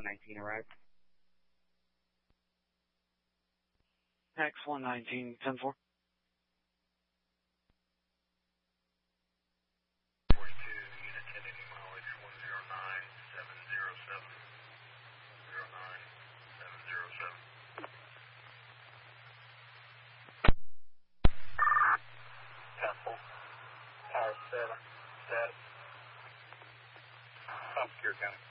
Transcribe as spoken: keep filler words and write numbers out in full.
one nineteen arrived. X one nineteen, ten four. forty-two, unit ten eighty mileage, one zero nine seven zero seven. zero nine seven zero seven. Temple, Tower seven, status. Top Secure County.